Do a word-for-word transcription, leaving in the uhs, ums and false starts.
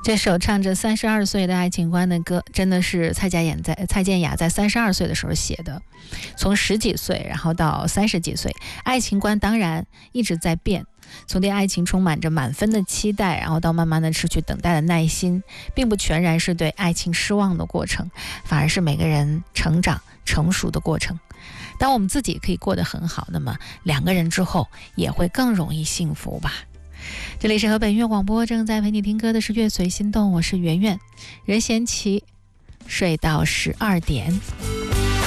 这首唱着三十二岁的爱情观的歌，真的是蔡健雅在蔡健雅在三十二岁的时候写的。从十几岁，然后到三十几岁，爱情观当然一直在变。从对爱情充满着满分的期待，然后到慢慢的失去等待的耐心，并不全然是对爱情失望的过程，反而是每个人成长成熟的过程。当我们自己可以过得很好，那么两个人之后也会更容易幸福吧。这里是河北音乐广播，正在陪你听歌的是乐随心动，我是圆圆。任贤齐睡到十二点。